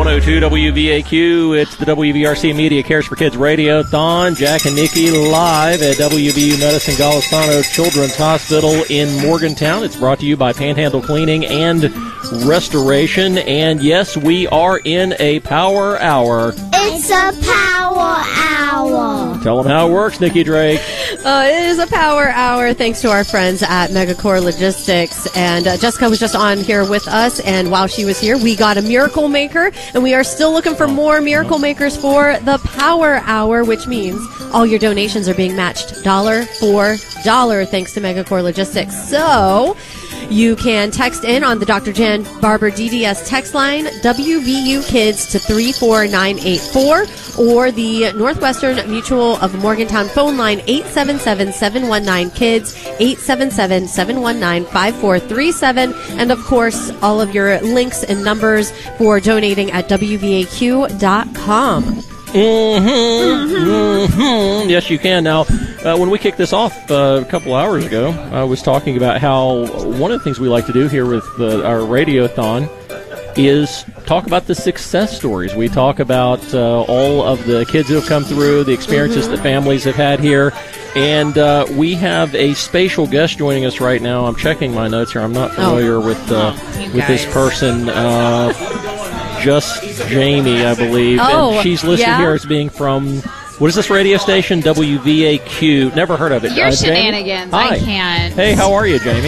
102 WVAQ. It's the WVRC Media Cares for Kids Radiothon. Jack and Nikki live at WVU Medicine Golisano Children's Hospital in Morgantown. It's brought to you by Panhandle Cleaning and Restoration. And yes, we are in a power hour. It's a power hour. Tell them how it works, Nikki Drake. It is a power hour thanks to our friends at Megacore Logistics. And Jessica was just on here with us, and while she was here, we got a Miracle Maker, and we are still looking for more Miracle Makers for the Power Hour, which means all your donations are being matched dollar for dollar thanks to Megacore Logistics. So you can text in on the Dr. Jan Barber DDS text line, WVU Kids, to 34984, or the Northwestern Mutual of Morgantown phone line, 877-719-KIDS, 877-719-5437. And, of course, all of your links and numbers for donating at WVAQ.com. Yes, you can. Now, when we kicked this off a couple hours ago, I was talking about how one of the things we like to do here with our Radiothon is talk about the success stories. We talk about all of the kids who have come through, the experiences that families have had here. And we have a special guest joining us right now. I'm checking my notes here. I'm not familiar with this person. Just Jamie, I believe. And she's listed here as being from, what is this radio station? WVAQ. Never heard of it. Your shenanigans. Hi. I can't. Hey, how are you, Jamie?